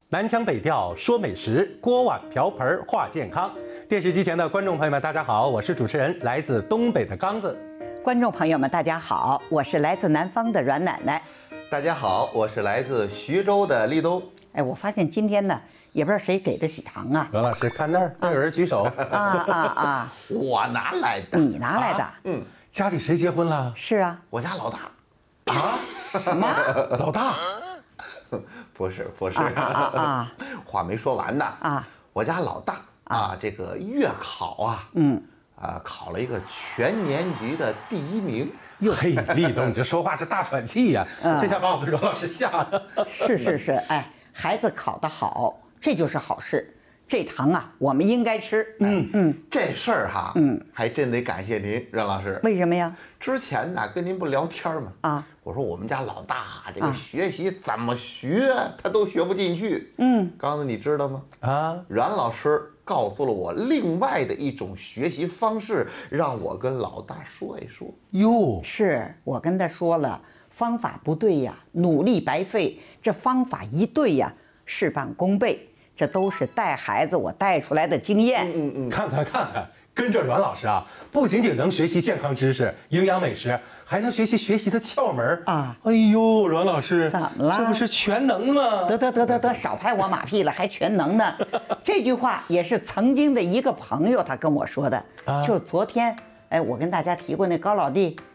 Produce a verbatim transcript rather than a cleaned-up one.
南腔北调说美食，锅碗瓢盆话健康。电视机前的观众朋友们，大家好，我是主持人，来自东北的刚子。 观众朋友们，大家好，我是来自南方的阮奶奶。 大家好，我是来自徐州的立冬。 哎，我发现今天呢，也不知道谁给的喜糖啊。 阮老师，看那儿，那有人举手。 啊啊啊！ 我拿来的。 你拿来的？ 啊、嗯，家里谁结婚了？ 是啊， 我家老大。 啊？ 什么？ 老大？ 不是不是啊啊啊！ 话没说完呢啊！ 我家老大啊，这个月考啊，嗯啊，考了一个全年级的第一名。 哟嘿，立冬，你这说话是大喘气呀、啊！这下把我们阮老师吓的。 是是是，哎，孩子考得好，这就是好事。这糖啊，我们应该吃。 嗯嗯，这事儿哈，嗯，还真得感谢您，阮老师。 为什么呀？ 之前呢，跟您不聊天吗？啊，我说我们家老大这个学习怎么学，他都学不进去。嗯，刚才你知道吗？啊，阮老师告诉了我另外的一种学习方式，让我跟老大说一说。 哟， 是我跟他说了，方法不对呀，努力白费。这方法一对呀，事半功倍。这都是带孩子我带出来的经验。 嗯嗯嗯，看看看看，跟着阮老师啊，不仅仅能学习健康知识、营养美食，还能学习学习的窍门啊！哎呦，阮老师， 怎么了？ 这不是全能吗？ 得得得得得，少拍我马屁了，还全能呢？这句话也是曾经的一个朋友他跟我说的，啊、就是昨天，哎，我跟大家提过那高老弟